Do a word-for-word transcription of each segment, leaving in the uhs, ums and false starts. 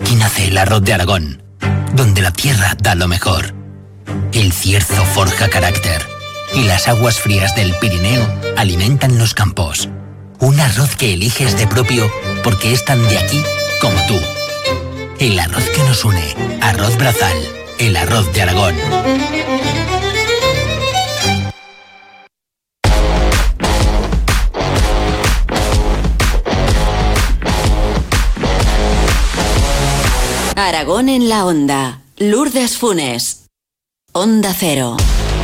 Aquí nace el arroz de Aragón, donde la tierra da lo mejor. El Cierzo forja carácter y las aguas frías del Pirineo alimentan los campos. Un arroz que eliges de propio porque es tan de aquí como tú. El arroz que nos une. Arroz Brazal, el arroz de Aragón. Aragón en la Onda. Lourdes Funes. Onda Cero.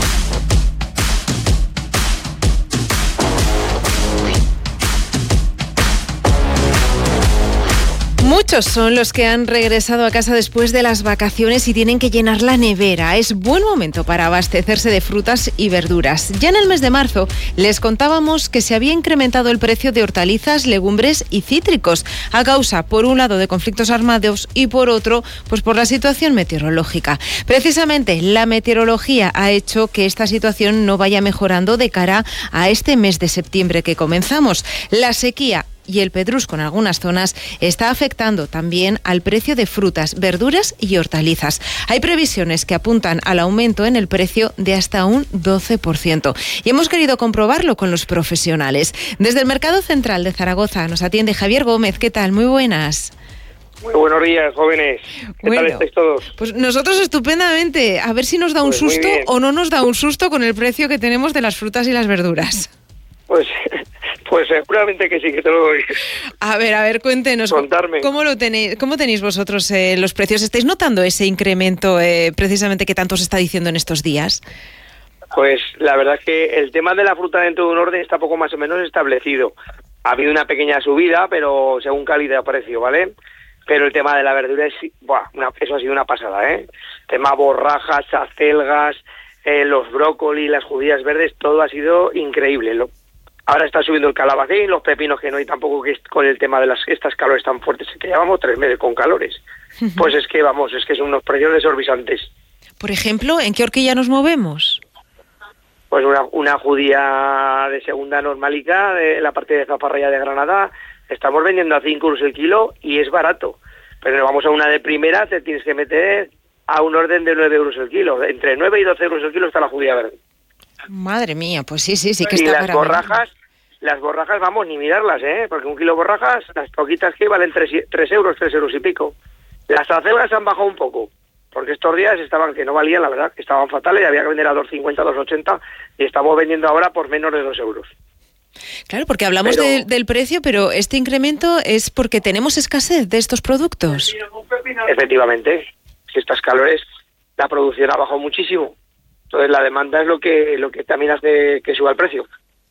Muchos son los que han regresado a casa después de las vacaciones y tienen que llenar la nevera. Es buen momento para abastecerse de frutas y verduras. Ya en el mes de marzo les contábamos que se había incrementado el precio de hortalizas, legumbres y cítricos, a causa, por un lado, de conflictos armados y por otro, pues por la situación meteorológica. Precisamente la meteorología ha hecho que esta situación no vaya mejorando de cara a este mes de septiembre que comenzamos. La sequía y el pedrusco en algunas zonas está afectando también al precio de frutas, verduras y hortalizas. Hay previsiones que apuntan al aumento en el precio de hasta un doce por ciento. Y hemos querido comprobarlo con los profesionales. Desde el Mercado Central de Zaragoza nos atiende Javier Gómez. ¿Qué tal? Muy buenas. Muy buenos días, jóvenes. ¿Qué bueno, tal estáis todos? Pues nosotros estupendamente. A ver si nos da un pues susto o no nos da un susto con el precio que tenemos de las frutas y las verduras. Pues... Pues seguramente que sí, que te lo doy. A ver, a ver, cuéntenos. Contarme. ¿Cómo lo tenéis, cómo tenéis vosotros eh, los precios? ¿Estáis notando ese incremento eh, precisamente que tanto se está diciendo en estos días? Pues la verdad es que el tema de la fruta dentro de un orden está poco más o menos establecido. Ha habido una pequeña subida, pero según calidad-precio, ¿vale? Pero el tema de la verdura, es, buah, una, eso ha sido una pasada, ¿eh? Tema borrajas, acelgas, eh, los brócoli, las judías verdes, todo ha sido increíble. Lo, Ahora está subiendo el calabacín, los pepinos que no hay tampoco, que con el tema de las estas calores tan fuertes, que llevamos tres meses con calores. Pues es que, vamos, es que son unos precios desorbitantes. Por ejemplo, ¿en qué horquilla nos movemos? Pues una, una judía de segunda normalica, de la parte de Zaparraya de Granada, estamos vendiendo a cinco euros el kilo y es barato. Pero vamos a una de primera, te tienes que meter a un orden de nueve euros el kilo. Entre nueve y doce euros el kilo está la judía verde. Madre mía, pues sí, sí, sí que y está las para borrajas, las borrajas, vamos, ni mirarlas, ¿eh? Porque un kilo de borrajas, las poquitas que valen tres euros, tres euros y pico. Las acelgas han bajado un poco, porque estos días estaban que no valían, la verdad, que estaban fatales, había que vender a dos cincuenta, dos ochenta, y estamos vendiendo ahora por menos de dos euros. Claro, porque hablamos pero, de, del precio, pero este incremento es porque tenemos escasez de estos productos. Efectivamente, si estas calores, la producción ha bajado muchísimo. Entonces la demanda es lo que lo que también hace que suba el precio.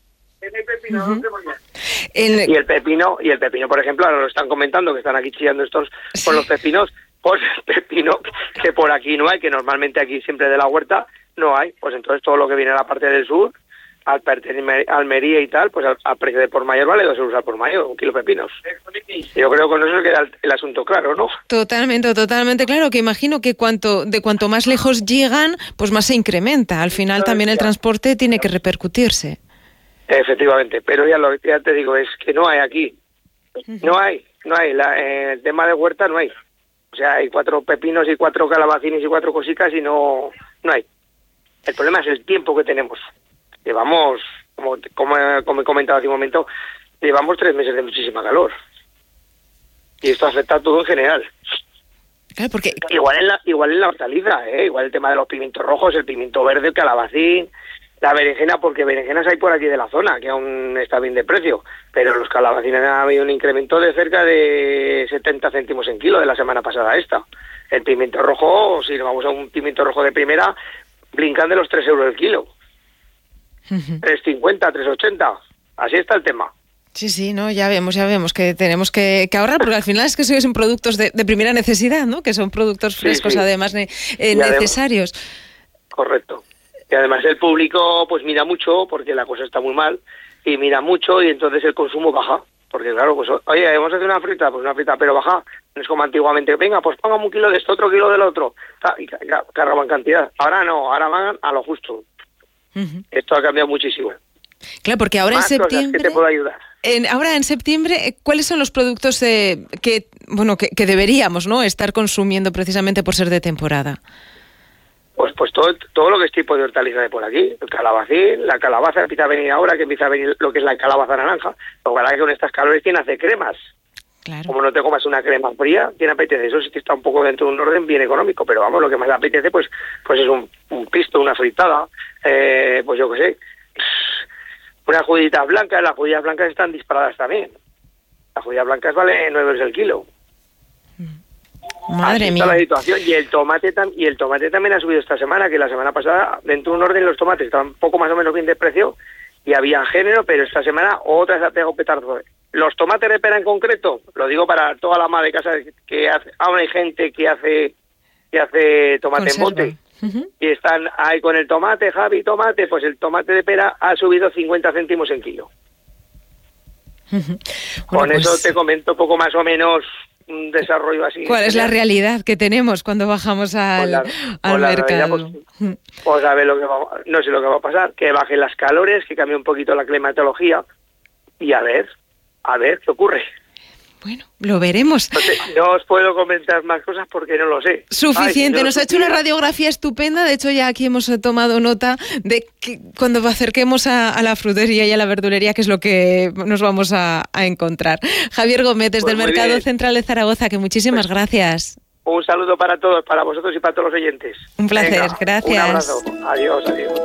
Uh-huh. el... Y el pepino, y el pepino, por ejemplo, ahora lo están comentando, que están aquí chillando estos sí. Con los pepinos, pues el pepino que por aquí no hay, que normalmente aquí siempre de la huerta no hay, pues entonces todo lo que viene a la parte del sur, al pertenecer a Almería y tal, pues al, al precio de por mayor vale dos euros al por mayor, un kilo de pepinos. Yo creo que con eso queda el, el asunto claro, ¿no? Totalmente, totalmente claro, que imagino que cuanto de cuanto más lejos llegan, pues más se incrementa. Al final también el transporte tiene que repercutirse. Efectivamente, pero ya, lo, ya te digo, es que no hay aquí. No hay, no hay. La, eh, el tema de huerta no hay. O sea, hay cuatro pepinos y cuatro calabacines y cuatro cositas y no, no hay. El problema es el tiempo que tenemos. Llevamos, como, como, como he comentado hace un momento, llevamos tres meses de muchísima calor. Y esto afecta a todo en general. Claro, porque... Igual en la, igual en la hortaliza, ¿eh? Igual el tema de los pimientos rojos, el pimiento verde, el calabacín, la berenjena, porque berenjenas hay por aquí de la zona, que aún está bien de precio. Pero los calabacines ha habido un incremento de cerca de setenta céntimos en kilo de la semana pasada esta. El pimiento rojo, si vamos a un pimiento rojo de primera, brincan de los tres euros el kilo. tres cincuenta, tres ochenta, así está el tema. Sí, sí, no, ya vemos, ya vemos que tenemos que, que ahorrar, porque al final es que son productos de, de primera necesidad, ¿no? Que son productos frescos, sí, sí. además eh, necesarios. Además, correcto. Y además el público pues mira mucho, porque la cosa está muy mal, y mira mucho y entonces el consumo baja. Porque claro, pues oye, vamos a hacer una frita, pues una frita, pero baja. No es como antiguamente, venga, pues pongamos un kilo de esto, otro kilo del otro. Y cargaban cantidad. Ahora no, ahora van a lo justo. Uh-huh. Esto ha cambiado muchísimo. Claro, porque ahora Más en septiembre... cosas que te puedo ayudar. En, ahora en septiembre, ¿cuáles son los productos eh, que, bueno, que, que deberíamos, ¿no?, estar consumiendo precisamente por ser de temporada? Pues pues todo, todo lo que es tipo de hortaliza de por aquí, el calabacín, la calabaza empieza a venir ahora, que empieza a venir lo que es la calabaza naranja. Lo que pasa es que con estas calores tiene hace cremas. Claro. Como no te comas una crema fría, tiene apetece. Eso sí que está un poco dentro de un orden bien económico, pero vamos, lo que más le apetece pues pues es un, un pisto, una fritada, eh, pues yo qué sé, unas judías blancas. Las judías blancas están disparadas también. Las judías blancas valen nueve euros el kilo. Madre Así mía. está la situación. Y el tomate tam- y el tomate también ha subido esta semana, que la semana pasada, dentro de un orden, los tomates estaban un poco más o menos bien de precio y había género, pero esta semana otra se ha pegado petardo. Los tomates de pera en concreto, lo digo para toda la ama de casa que hace, aún hay gente que hace que hace tomate Conserva. en bote. Uh-huh. Y están ahí con el tomate, Javi, tomate, pues el tomate de pera ha subido cincuenta céntimos en kilo. Uh-huh. Con Bueno, eso pues, te comento poco más o menos un desarrollo así. ¿cuál es la realidad que tenemos cuando bajamos al, Con la- al con la mercado? realidad, pues, Pues a ver lo que va, no sé lo que va a pasar, que bajen las calores, que cambie un poquito la climatología y a ver, a ver qué ocurre. Bueno, lo veremos. No, te- no os puedo comentar más cosas porque no lo sé. Suficiente, Ay, si nos yo ha hecho una supiera. radiografía estupenda, de hecho ya aquí hemos eh, tomado nota de que cuando acerquemos a, a la frutería y a la verdulería, que es lo que nos vamos a, a encontrar. Javier Gómez, desde Pues el muy Mercado bien. Central de Zaragoza, que muchísimas Pues- gracias. Un saludo para todos, para vosotros y para todos los oyentes. Un placer, Venga, gracias. Un abrazo. Adiós, adiós.